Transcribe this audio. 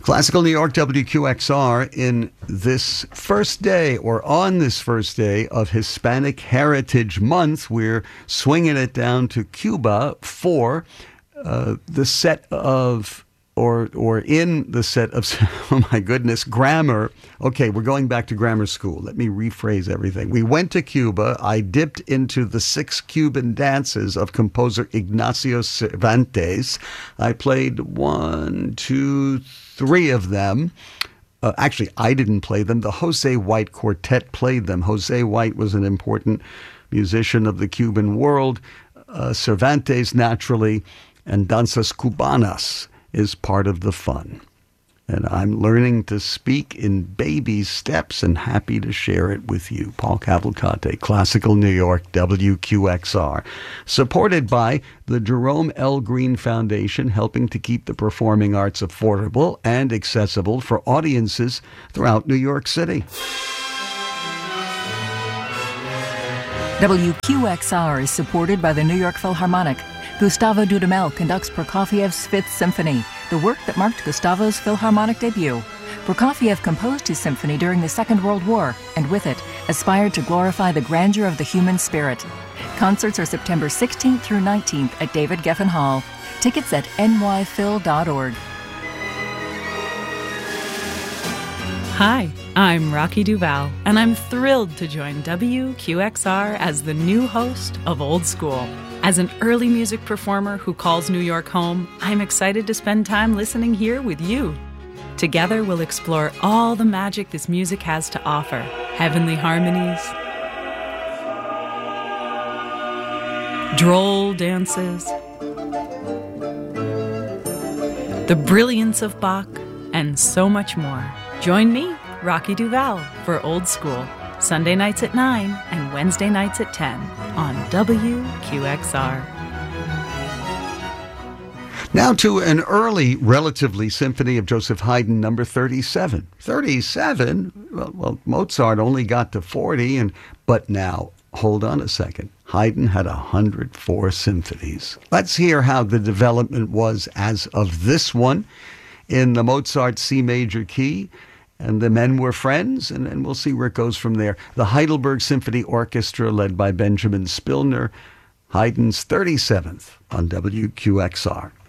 Classical New York, WQXR, in this first day, or on this first day of Hispanic Heritage Month, we're swinging it down to Cuba for the set of, or in the set of, oh my goodness, grammar. Okay, we're going back to grammar school. Let me rephrase everything. We went to Cuba. I dipped into the 6 Cuban dances of composer Ignacio Cervantes. I played 1, 2, 3 of them. Actually, I didn't play them. The Jose White Quartet played them. Jose White was an important musician of the Cuban world. Cervantes, naturally, and Danzas Cubanas is part of the fun. And I'm learning to speak in baby steps and happy to share it with you. Paul Cavalcante, Classical New York, WQXR. Supported by the Jerome L. Green Foundation, helping to keep the performing arts affordable and accessible for audiences throughout New York City. WQXR is supported by the New York Philharmonic. Gustavo Dudamel conducts Prokofiev's Fifth Symphony, the work that marked Gustavo's Philharmonic debut. Prokofiev composed his symphony during the Second World War, and with it, aspired to glorify the grandeur of the human spirit. Concerts are September 16th through 19th at David Geffen Hall. Tickets at nyphil.org. Hi, I'm Rocky Duval, and I'm thrilled to join WQXR as the new host of Old School. As an early music performer who calls New York home, I'm excited to spend time listening here with you. Together, we'll explore all the magic this music has to offer. Heavenly harmonies, droll dances, the brilliance of Bach, and so much more. Join me, Rocky Duval, for Old School, Sunday nights at 9 and Wednesday nights at 10 on WQXR. Now to an early, relatively, symphony of Joseph Haydn, number 37. 37? Well, Mozart only got to 40, but now, hold on a second. Haydn had 104 symphonies. Let's hear how the development was as of this one in the Mozart C major key. And the men were friends, and we'll see where it goes from there. The Heidelberg Symphony Orchestra, led by Benjamin Spillner, Haydn's 37th on WQXR.